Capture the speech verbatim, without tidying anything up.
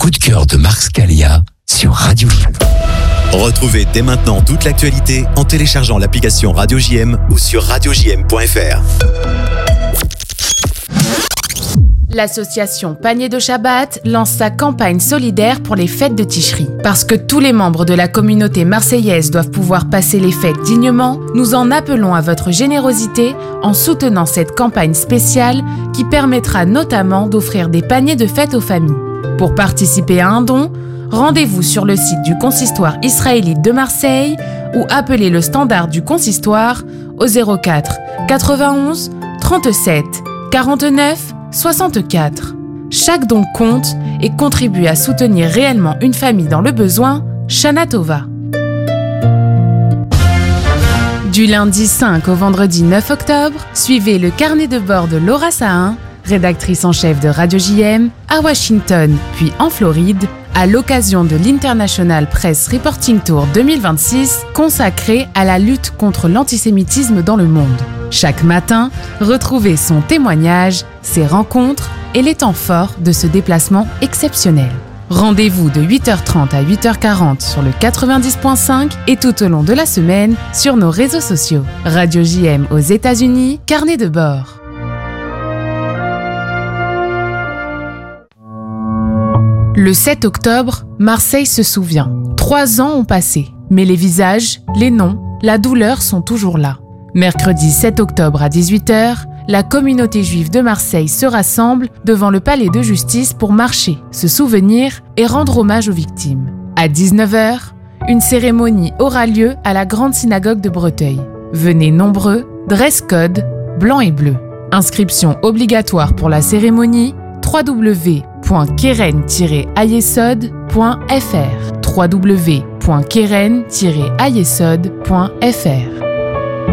coup de cœur de Marc Scalia sur Radio J M. Retrouvez dès maintenant toute l'actualité en téléchargeant l'application Radio J M ou sur radio j m point f r. L'association Panier de Shabbat lance sa campagne solidaire pour les fêtes de Tishri. Parce que tous les membres de la communauté marseillaise doivent pouvoir passer les fêtes dignement, nous en appelons à votre générosité en soutenant cette campagne spéciale qui permettra notamment d'offrir des paniers de fêtes aux familles. Pour participer à un don, rendez-vous sur le site du consistoire israélite de Marseille ou appelez le standard du consistoire au zéro quatre quatre-vingt-onze trente-sept quarante-neuf soixante-quatre. Chaque don compte et contribue à soutenir réellement une famille dans le besoin. Shana Tova. Du lundi cinq au vendredi neuf octobre, suivez le carnet de bord de Laura Sahin, rédactrice en chef de Radio J M, à Washington puis en Floride, à l'occasion de l'International Press Reporting Tour deux mille vingt-six, consacré à la lutte contre l'antisémitisme dans le monde. Chaque matin, retrouvez son témoignage, ses rencontres et les temps forts de ce déplacement exceptionnel. Rendez-vous de huit heures trente à huit heures quarante sur le quatre-vingt-dix point cinq et tout au long de la semaine sur nos réseaux sociaux. Radio J M aux États-Unis, carnet de bord. Le sept octobre, Marseille se souvient. Trois ans ont passé, mais les visages, les noms, la douleur sont toujours là. Mercredi sept octobre à dix-huit heures, la communauté juive de Marseille se rassemble devant le palais de justice pour marcher, se souvenir et rendre hommage aux victimes. À dix-neuf heures, une cérémonie aura lieu à la grande synagogue de Breteuil. Venez nombreux, dress code, blanc et bleu. Inscription obligatoire pour la cérémonie, w w w point keren tiret ayesod point f r w w w point keren tiret ayesod point f r.